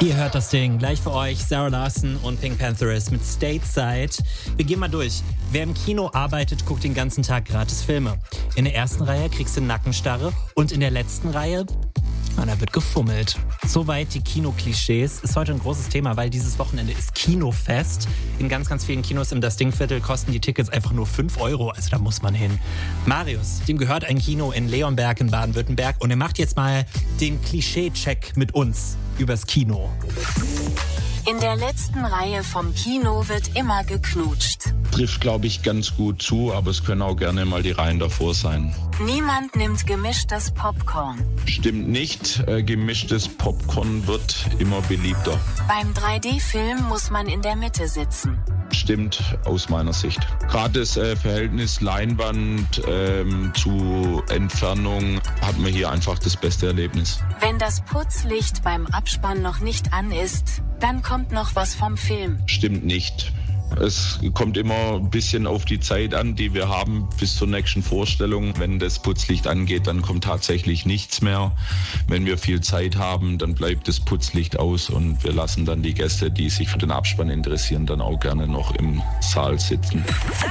Ihr hört das Ding. Gleich für euch Sarah Larson und Pink Pantheress mit Stateside. Wir gehen mal durch. Wer im Kino arbeitet, guckt den ganzen Tag gratis Filme. In der ersten Reihe kriegst du Nackenstarre und in der letzten Reihe, da wird gefummelt. Soweit die Kinoklischees. Ist heute ein großes Thema, weil dieses Wochenende ist Kinofest. In ganz, ganz vielen Kinos im Das Ding-Viertel kosten die Tickets einfach nur 5 €. Also da muss man hin. Marius, dem gehört ein Kino in Leonberg in Baden-Württemberg. Und er macht jetzt mal den Klischee-Check mit uns übers Kino. In der letzten Reihe vom Kino wird immer geknutscht. Trifft, glaube ich, ganz gut zu, aber es können auch gerne mal die Reihen davor sein. Niemand nimmt gemischtes Popcorn. Stimmt nicht. Gemischtes Popcorn wird immer beliebter. Beim 3D-Film muss man in der Mitte sitzen. Stimmt aus meiner Sicht. Gerade das Verhältnis Leinwand zu Entfernung hat man hier einfach das beste Erlebnis. Wenn das Putzlicht beim Abspann noch nicht an ist, dann kommt noch was vom Film. Stimmt nicht. Es kommt immer ein bisschen auf die Zeit an, die wir haben bis zur nächsten Vorstellung. Wenn das Putzlicht angeht, dann kommt tatsächlich nichts mehr. Wenn wir viel Zeit haben, dann bleibt das Putzlicht aus und wir lassen dann die Gäste, die sich für den Abspann interessieren, dann auch gerne noch im Saal sitzen.